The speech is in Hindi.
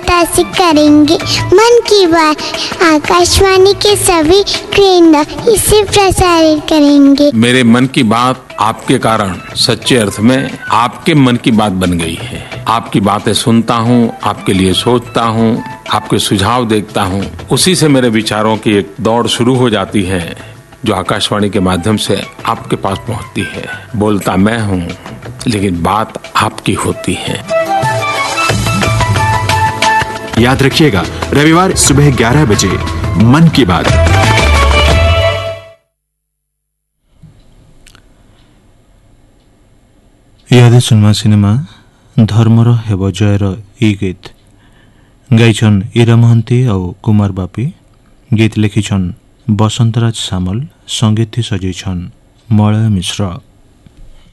सरलता से करेंगे। मन की बात आकाशवाणी के सभी केंद्र इसे प्रसारित करेंगे। मेरे मन की बात आपके कारण सच्चे अर्थ में आपके मन की बात बन गई है। आपकी बातें सुनता हूँ, आपके लिए सोचता हूँ, आपके सुझाव देखता हूँ, उसी से मेरे विचारों की एक दौड़ शुरू हो जाती है जो आकाशवाणी के माध्यम से आपके पास पहुँचती है। बोलता मैं हूँ लेकिन बात आपकी होती है। याद रखिएगा, रविवार सुबह 11 बजे मन की बात। याद सुनमा सिनेमा धर्मर हेब जयर ई गीत गाइछन् इरा महंती और कुमार बापी। गीत लिखिछन् बसंतराज सामल, संगीत सजैछन् मलय मिश्र।